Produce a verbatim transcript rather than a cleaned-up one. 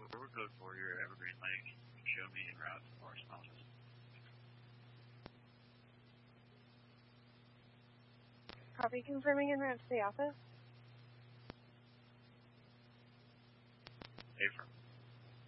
Forward code for your Evergreen Lake. Show me en route for responses. Copy, confirming en route to the office. Affirm.